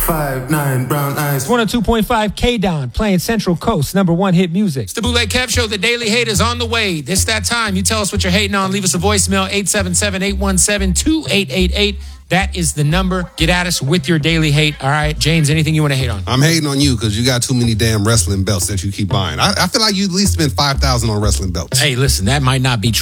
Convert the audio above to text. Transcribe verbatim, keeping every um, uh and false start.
Five, nine, brown eyes. one oh two point five K-Don, playing Central Coast, number one hit music. It's the Bootleg Kev Show. The Daily Hate is on the way. This that time. You tell us what you're hating on. Leave us a voicemail, eight seven seven, eight one seven, two eight eight eight. That is the number. Get at us with your daily hate. All right, James, anything you want to hate on? I'm hating on you because you got too many damn wrestling belts that you keep buying. I, I feel like you at least spend five thousand dollars on wrestling belts. Hey, listen, that might not be true.